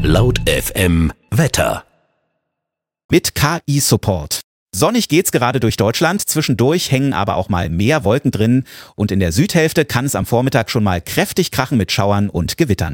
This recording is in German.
Laut FM Wetter. Mit KI-Support. Sonnig geht's gerade durch Deutschland, zwischendurch hängen aber auch mal mehr Wolken drin und in der Südhälfte kann es am Vormittag schon mal kräftig krachen mit Schauern und Gewittern.